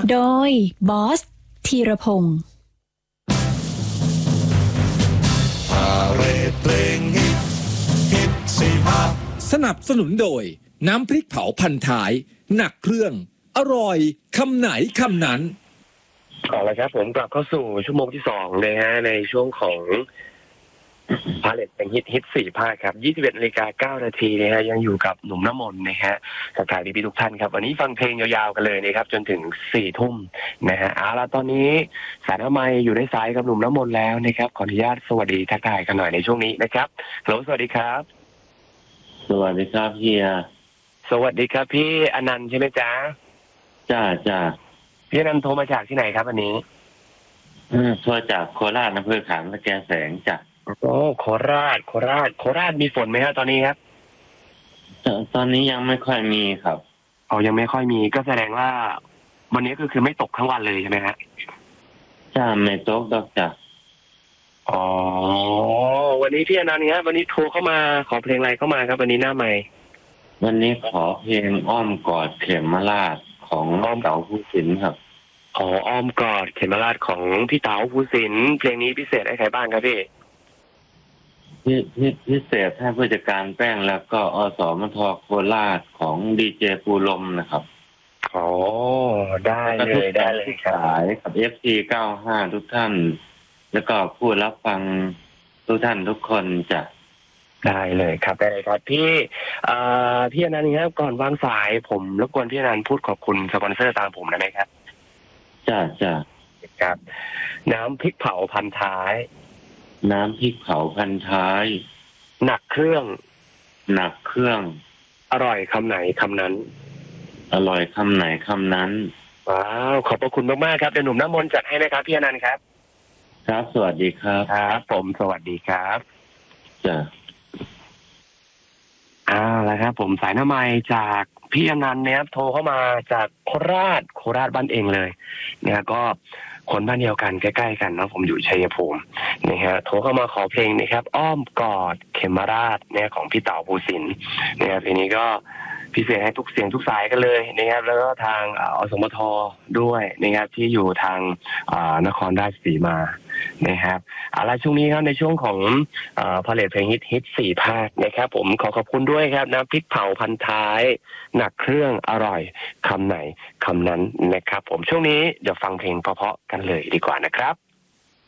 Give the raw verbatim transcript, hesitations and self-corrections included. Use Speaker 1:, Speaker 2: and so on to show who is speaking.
Speaker 1: โดยบอสธีรพงศ์
Speaker 2: พาเรดเพลงฮิตฮิตสี่ภาค
Speaker 3: สนับสนุนโดยน้ำพริกเผาพันท้ายหนักเครื่องอร่อยคำไหนคำนั้น
Speaker 4: เอาละครับผมกลับเข้าสู่ชั่วโมงที่สองเลยฮะในช่วงของพาเลทเพลงฮิตฮิตสี่ภาคครับยี่สิบเอ็ดนาฬิกาเก้านาทีนะฮะยังอยู่กับหนุ่มน้ำมนต์นะฮะสกายดีพี่ทุกท่านครับวันนี้ฟังเพลงยาวๆกันเลยนะครับจนถึงสี่ทุ่มนะฮะเอาละตอนนี้สายน้ำไมอยู่ในสายกับหนุ่มน้ำมนต์แล้วนะครับขออนุญาตสวัสดีทักทายกันหน่อยในช่วงนี้นะครับฮัลโหลสวัสดีครับ
Speaker 5: สวัสดีครับเฮีย
Speaker 4: สวัสดีครับพี่อนันต์ใช่ไหมจ๊ะ
Speaker 5: จ้าจ้า
Speaker 4: พี่อนันต์โทรมาจากที่ไหนครับวันนี้
Speaker 5: โทรจากโคราชอำเภอขามตะแกแสงจ้ะ
Speaker 4: โอ้โคราชโคราชโคราชมีฝนไหมครับตอนนี้ครับ
Speaker 5: ตอนนี้ยังไม่ค่อยมีครับ
Speaker 4: อ๋อยังไม่ค่อยมีก็แสดงว่าวันนี้ก็คือไม่ตกทั้งวันเลยใช่ไหมฮะ
Speaker 5: จ้าไม่ตกดอกจ้ะ
Speaker 4: อ๋อวันนี้พี่อนันต์ครับวันนี้โทรเข้ามาขอเพลงอะไรเข้ามาครับวันนี้หน้าใหม่
Speaker 5: วันนี้ขอเพลงอ้อมกอดเข็มมาราชของอ้อมเต๋าภูสินทร์ครับ
Speaker 4: อ๋ออ้อมกอดเข็มมาราชของพี่เต๋าภูสินทร์เพลงนี้พิเศษให้ใครบ้างครับพี่
Speaker 5: พิพิเศษให้ผู้จัดการแป้งแล้วก็อสมทโคราชของดีเจปูลมนะครับ
Speaker 4: อ๋อได้เลยได้เลย
Speaker 5: ขายกับ เอฟ ซี เก้าห้าทุกท่านแล้วก็ผู้รับฟังทุกท่านทุกคนจะ
Speaker 4: ได้เลยครับได้เลยครับพี่พี่อนันต์ครับก่อนวางสายผมรบกวนพี่อนันต์พูดขอบคุณสปอนเซอร์ตามผมได้ไหมครับ
Speaker 5: จ้าจ้า
Speaker 4: ครับน้ำพริกเผาพันท้าย
Speaker 5: น้ำพริกเผาพันท้าย
Speaker 4: หนักเครื่อง
Speaker 5: หนักเครื่อง
Speaker 4: อร่อยคำไหนคำนั้น
Speaker 5: อร่อยคำไหนคำนั้น
Speaker 4: ว้าวขอบพระคุณมากๆครับเดี๋ยวหนุ่มน้ำมนต์จัดให้นะครับพี่อนันต์ครับ
Speaker 5: ครับสวัสดีครับ
Speaker 4: ครับผมสวัสดีครับ
Speaker 5: จ้ะ
Speaker 4: อ่าแล้วครับผมสายน้ำไมจากพี่อนันต์เนี่ยโทรเข้ามาจากโคราชโคราชบ้านเองเลยเนี่ยก็คนบ้านเดียวกันใกล้ๆกันนะผมอยู่ชัยภูมินะฮะโทรเข้ามาขอเพลงนะครับอ้อมกอดเข็มมาราชเนี่ยของพี่เต๋าภูสินทร์นะครับเพลงนี้ก็พิเศษให้ทุกเสียงทุกสายกันเลยนะครับแล้วก็ทางอสมทด้วยนะครับที่อยู่ทางนครราชสีมานะครับอะไรช่วงนี้ครับในช่วงของพาเลทเพลงฮิตฮิตสี่ภาคนะครับผมขอขอบคุณด้วยครับน้ำพริกเผาพันท้ายหนักเครื่องอร่อยคำไหนคำนั้นนะครับผมช่วงนี้เดี๋ยวฟังเพลงเพราะๆกันเลยดีกว่านะครับ